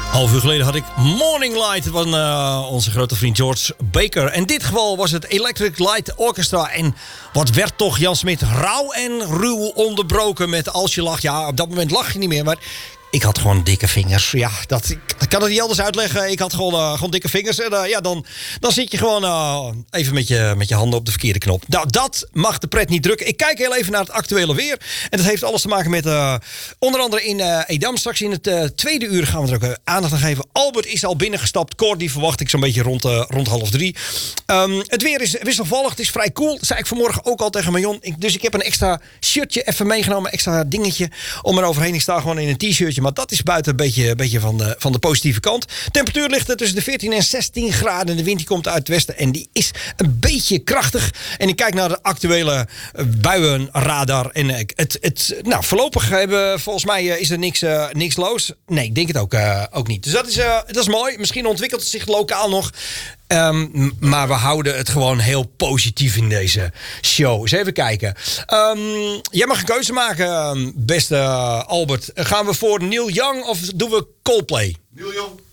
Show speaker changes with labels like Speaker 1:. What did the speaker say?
Speaker 1: Half uur geleden had ik Morning Light van onze grote vriend George Baker. In dit geval was het Electric Light Orchestra. En wat werd toch Jan Smit rauw en ruw onderbroken met Als je lacht. Ja, op dat moment lach je niet meer, maar ik had gewoon dikke vingers. Ja, dat kan het niet anders uitleggen. Ik had gewoon dikke vingers. En dan zit je gewoon even met je handen op de verkeerde knop. Nou, dat mag de pret niet drukken. Ik kijk heel even naar het actuele weer. En dat heeft alles te maken met onder andere in Edam. Straks in het tweede uur gaan we er ook aandacht aan geven. Albert is al binnengestapt. Cor, die verwacht ik zo'n beetje rond 2:30. Het weer is wisselvallig. Het is vrij koel. Dat zei ik vanmorgen ook al tegen Marion. Dus ik heb een extra shirtje even meegenomen. Extra dingetje om er overheen. Ik sta gewoon in een t-shirtje. Maar dat is buiten een beetje van de positieve kant. Temperatuur ligt er tussen de 14 en 16 graden. De wind die komt uit het westen en die is een beetje krachtig. En ik kijk naar de actuele buienradar. En voorlopig volgens mij is er niks los. Nee, ik denk het ook niet. Dus dat is mooi. Misschien ontwikkelt het zich lokaal nog. Maar we houden het gewoon heel positief in deze show. Eens even kijken. Jij mag een keuze maken, beste Albert. Gaan we voor Neil Young of doen we Coldplay?
Speaker 2: Neil Young.